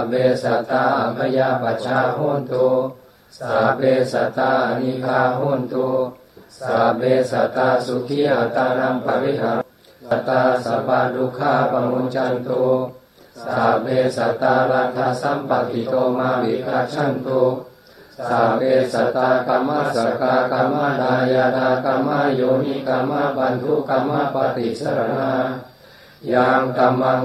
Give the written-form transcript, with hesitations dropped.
เบสัตตาพยาปัชชาโหนตุสัพเพสัตตาอนิฆาโหนตุสัพเพสัตตาสุขีอัตานังปริหาสัตตาสัพพทุกขาปมุญจันตุสัพเพสัตตาลัทธสัมปติโตมาวิคัจฉันตุสัพเพสัตตากัมมะสกากัมมะดายาดากัมมะโยนิกัมมะปันทุกัมมะปฏิสรณายังกัมมัง